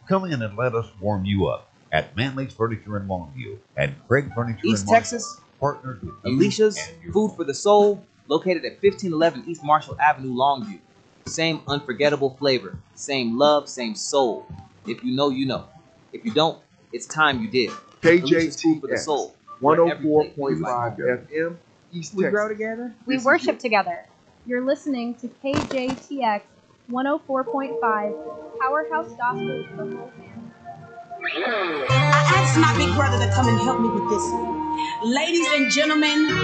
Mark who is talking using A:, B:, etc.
A: Come in and let us warm you up at Manley's Furniture in Longview and Craig Furniture
B: East
A: in Marshall,
B: Texas,
A: partners with you
B: Alicia's
A: and your
B: Food for the Soul, located at 1511 East Marshall Avenue, Longview. Same unforgettable flavor, same love, same soul. If you know, you know. If you don't, it's time you did. Alicia's Food for the
C: KJTX
B: Soul. where every plate feels like
C: 104.5
B: home.
C: FM, East
B: We grow
C: Texas.
B: together.
D: We
C: This is
D: worship
C: it.
D: together. You're listening to KJTX 104.5, Powerhouse Gospel for the whole family.
E: I asked my big brother to come and help me with this one. Ladies and gentlemen,